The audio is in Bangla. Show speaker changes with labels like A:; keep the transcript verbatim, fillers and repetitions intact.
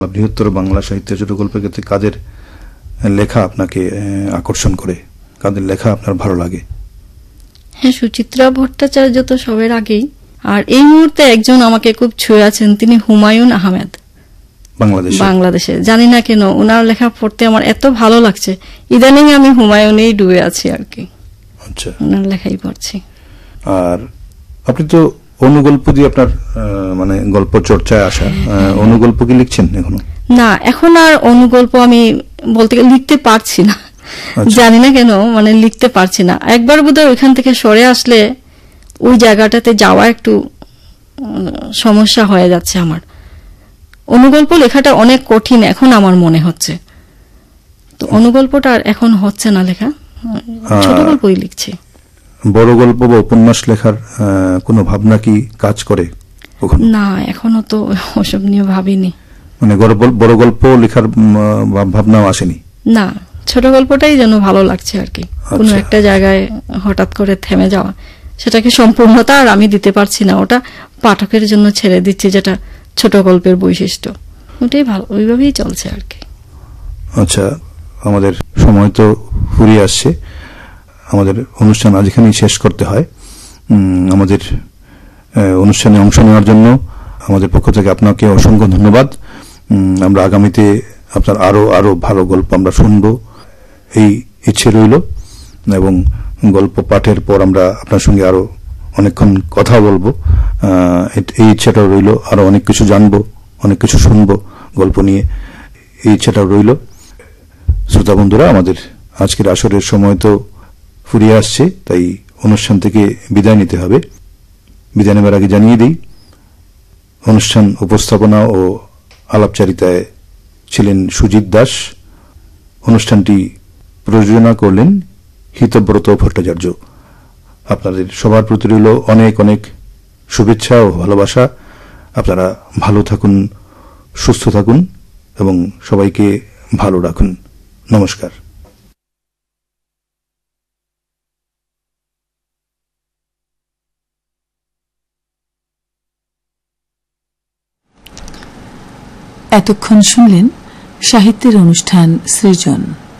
A: বৃহত্তর বাংলা সাহিত্যের ছোট গল্পের ক্ষেত্রে কাদের লেখা আপনাকে আকর্ষণ করে, কাদের লেখা আপনার ভালো লাগে?
B: হ্যাঁ, সুচিত্রা ভট্টাচার্য তো সবার আগেই, আর এই মুহূর্তে একজন আমাকে খুব ছুঁয়ে আছেন, তিনি হুমায়ুন আহমেদ, বাংলাদেশে বাংলাদেশে জানি না কেন ওনার লেখা পড়তে আমার এত ভালো লাগছে। ইদানিং আমি হুমায়ুনেই ডুবে আছি আর কি। আচ্ছা, ওনার লেখাই পড়ছি।
A: আর আপনি তো অনুগল্প দিয়ে আপনার মানে গল্প চর্চায় আসা, অনুগল্প কি লিখছেন এখনো?
B: না, এখন আর অনুগল্প আমি বলতে লিখতে পারছি না, জানি না কেন, মানে লিখতে পারছি না। একবার বোধহয় ওইখান থেকে সরে আসলে ওই জায়গাটাতে যাওয়া একটু সমস্যা হয়ে যাচ্ছে আমার। অনুগল্প লেখাটা অনেক কঠিন এখন আমার মনে হচ্ছে, তো অনুগল্পটা আর এখন হচ্ছে না লেখা, ছোট গল্পই লিখছি।
A: বড় গল্প বা উপন্যাস লেখার কোনো ভাবনা কি কাজ করে?
B: না, এখনো তো ওসব নিয়ে ভাবিনি।
A: মানে বড় গল্প লেখার ভাবনাও আসেনি?
B: না, ছোট গল্পটাই যেন ভালো লাগছে আর কি। কোনো একটা জায়গায় হঠাৎ করে থেমে যাওয়া, সেটাকে সম্পূর্ণতা আর আমি দিতে পারছি না, ওটা পাঠকের জন্য ছেড়ে দিচ্ছি, যেটা ছোট গল্পের বৈশিষ্ট্য, ওটাই ভালো, ওইভাবেই চলছে আর কি।
A: আচ্ছা, আমাদের সময় তো ফুরিয়ে আসছে, আমাদের অনুষ্ঠান আজ এখানেই শেষ করতে হয়। আমাদের অনুষ্ঠানে অংশ নেওয়ার জন্য আমাদের পক্ষ থেকে আপনাকে অসংখ্য ধন্যবাদ। আমরা আগামীতে আপনার আরো আরো ভালো গল্প আমরা শুনবো এই ইচ্ছে রইল, এবং গল্প পাঠের পর আমরা আপনার সঙ্গে আরো অনেকক্ষণ কথা বলবো, এই ইচ্ছাটাও রইল। আরো অনেক কিছু জানবো, অনেক কিছু শুনবো গল্প নিয়ে, এই ইচ্ছাটাও রইল। শ্রোতা বন্ধুরা, আমাদের আজকের আসরের সময় তো ফুরিয়ে আসছে, তাই অনুষ্ঠান থেকে বিদায় নিতে হবে। বিদায় নেবার আগে জানিয়ে দিই, অনুষ্ঠান উপস্থাপনা ও আলাপচারিতায় ছিলেন সুজিত দাস। অনুষ্ঠানটি প্রযোজনা করলেন হিতব্রত ভট্টাচার্য। আপনাদের সবার প্রতি রইল অনেক অনেক শুভেচ্ছা ও ভালোবাসা। আপনারা ভালো থাকুন, সুস্থ থাকুন এবং সবাইকে ভালো রাখুন। নমস্কার।
C: এতক্ষণ শুনলেন সাহিত্যের অনুষ্ঠান সৃজন।